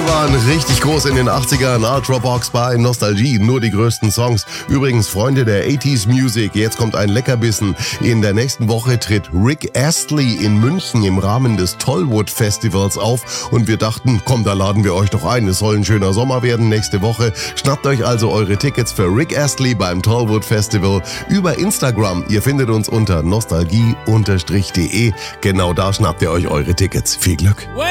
Die waren richtig groß in den 80ern. Ultravox bei Nostalgie, nur die größten Songs. Übrigens, Freunde der 80s Music, jetzt kommt ein Leckerbissen. In der nächsten Woche tritt Rick Astley in München im Rahmen des Tollwood Festivals auf. Und wir dachten, komm, da laden wir euch doch ein. Es soll ein schöner Sommer werden nächste Woche. Schnappt euch also eure Tickets für Rick Astley beim Tollwood Festival über Instagram. Ihr findet uns unter nostalgie_de. Genau da schnappt ihr euch eure Tickets. Viel Glück.